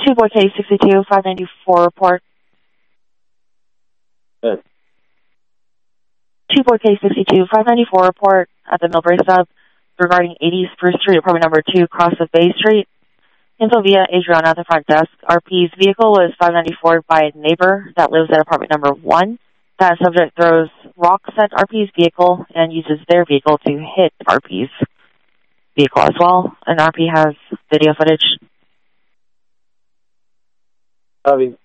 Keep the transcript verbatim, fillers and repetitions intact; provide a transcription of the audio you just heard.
two four K sixty-two, five ninety-four report. Good. two four K sixty-two, five ninety-four report at the Millbrae sub regarding eighty Spruce Street, apartment number two, cross of Bay Street. Info via Adriana at the front desk. R P's vehicle was five ninety-four by a neighbor that lives at apartment number one. That subject throws rocks at R P's vehicle and uses their vehicle to hit R P's vehicle as well. And R P has video footage. Copy.